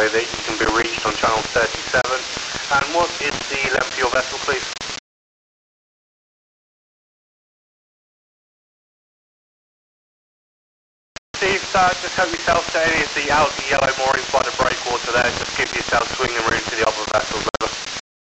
that you can be reached on channel 37. And what is the length of your vessel, please? Steve, just help yourself to any of the algae yellow moorings by the breakwater there. Just give yourself swift